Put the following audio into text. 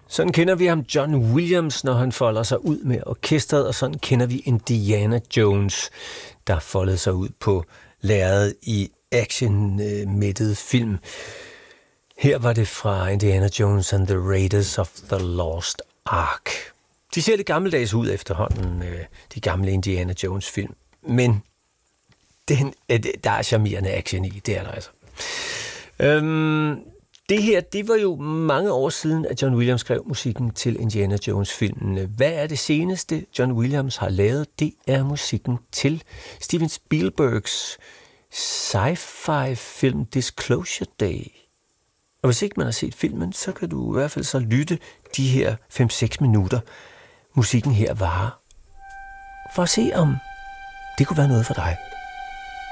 Sådan kender vi ham, John Williams, når han folder sig ud med orkestret, og sådan kender vi Indiana Jones, der foldede sig ud på lærredet i action-mættet film. Her var det fra Indiana Jones and the Raiders of the Lost Ark. De ser lidt gammeldags ud efterhånden, de gamle Indiana Jones-film, men der er charmerende action i, det er der altså. Det her, det var jo mange år siden, at John Williams skrev musikken til Indiana Jones-filmen. Hvad er det seneste, John Williams har lavet? Det er musikken til Steven Spielbergs sci-fi film Disclosure Day. Og hvis ikke man har set filmen, så kan du i hvert fald så lytte de her 5-6 minutter, musikken her varer, for at se om det kunne være noget for dig.